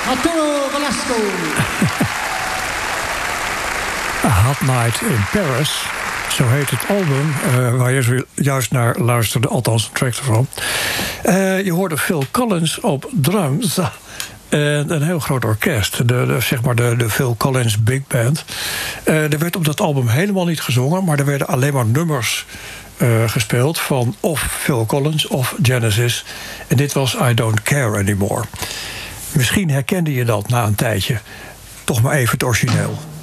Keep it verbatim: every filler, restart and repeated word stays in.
Arturo Velasco. A Hot Night in Paris. Zo heet het album uh, waar je juist naar luisterde, althans een track ervan. Uh, je hoorde Phil Collins op drums. En een heel groot orkest, de, de, zeg maar de, de Phil Collins Big Band. Uh, er werd op dat album helemaal niet gezongen, maar er werden alleen maar nummers uh, gespeeld van of Phil Collins of Genesis. En dit was I Don't Care Anymore. Misschien herkende je dat na een tijdje. Toch maar even het origineel.